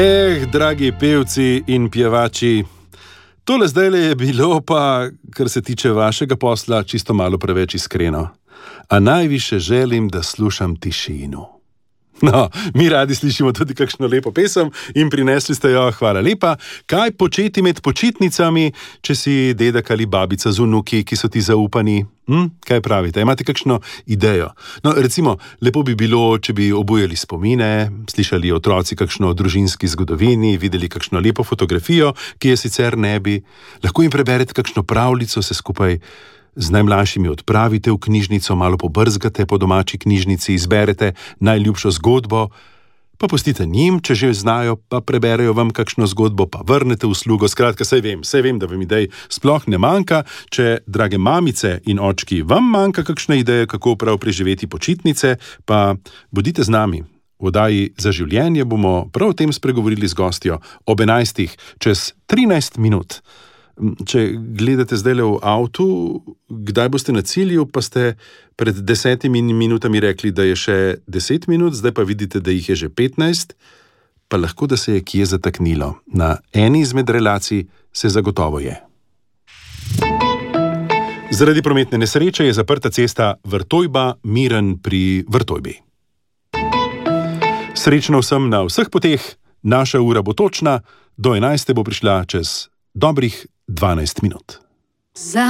Dragi pevci in pjevači, tole zdajle je bilo pa, kar se tiče vašega posla, čisto malo preveč iskreno. A najviše želim, da slušam tišino. No, mi radi slišimo tudi kakšno lepo pesem in prinesli ste jo, hvala lepa. Kaj početi med počitnicami, če si dedek ali babica z vnuki, ki so ti zaupani? Kaj pravite? Imate kakšno idejo? No, recimo, lepo bi bilo, če bi obujali spomine, slišali otroci kakšno o družinski zgodovini, videli kakšno lepo fotografijo, ki je sicer ne bi. Lahko jim preberete kakšno pravljico, se skupaj z najmlajšimi odpravite v knjižnico, malo pobrzgate po domači knjižnici, izberete najljubšo zgodbo, pa pustite njim, če že znajo, pa preberejo vam kakšno zgodbo, pa vrnete uslugo. Skratka, saj vem, da vam idej sploh ne manjka. Če, drage mamice in očki, vam manjka kakšna ideja, kako prav preživeti počitnice, pa bodite z nami. V oddaji Za življenje bomo prav o tem spregovorili z gostjo ob 11. čez 13 minut. Če gledate zdajle v avtu, kdaj boste na cilju, pa ste pred 10 minutami rekli, da je še 10 minut, zdaj pa vidite, da jih je že 15, pa lahko, da se je kje zataknilo. Na eni izmed relacij se zagotovo je. Zaradi prometne nesreče je zaprta cesta Vrtojba-Miren pri Vrtojbi. Srečno vsem na vseh poteh, naša ura bo točna, do 11. bo prišla čez dobrih 12 minut.